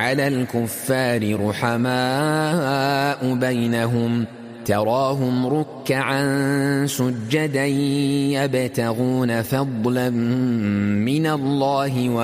على الكفار رحماء بينهم تراهم ركعا سجدا يبتغون فضلا من الله